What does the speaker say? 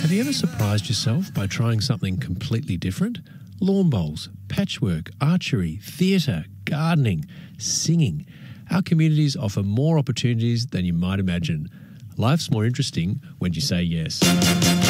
Have you ever surprised yourself by trying something completely different? Lawn bowls, patchwork, archery, theatre, gardening, singing. Our communities offer more opportunities than you might imagine. Life's more interesting when you say yes.